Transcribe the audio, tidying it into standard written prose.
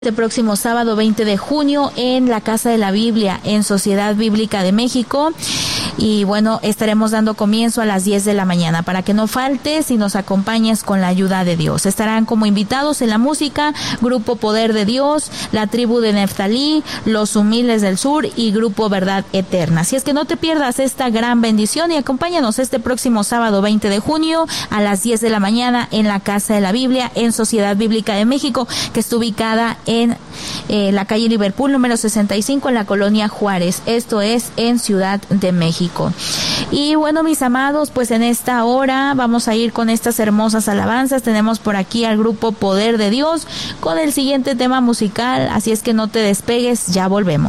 Este próximo sábado 20 de junio en la Casa de la Biblia en Sociedad Bíblica de México. Y bueno, estaremos dando comienzo a las 10 de la mañana para que no faltes y nos acompañes con la ayuda de Dios. Estarán como invitados en la música Grupo Poder de Dios, la Tribu de Neftalí, Los Humildes del Sur y Grupo Verdad Eterna. Así es que no te pierdas esta gran bendición y acompáñanos este próximo sábado 20 de junio a las 10 de la mañana en la Casa de la Biblia en Sociedad Bíblica de México, que está ubicada en la calle Liverpool número 65 en la colonia Juárez. Esto es en Ciudad de México. Y bueno, mis amados, pues en esta hora vamos a ir con estas hermosas alabanzas. Tenemos por aquí al Grupo Poder de Dios con el siguiente tema musical, así es que no te despegues, ya volvemos.